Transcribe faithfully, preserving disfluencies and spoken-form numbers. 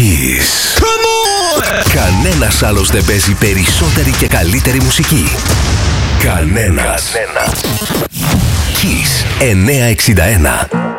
Kiss. Come on! Κανένας άλλος δεν παίζει περισσότερη και καλύτερη μουσική. Κανένας. Κανένας. Kiss εννιακόσια εξήντα ένα.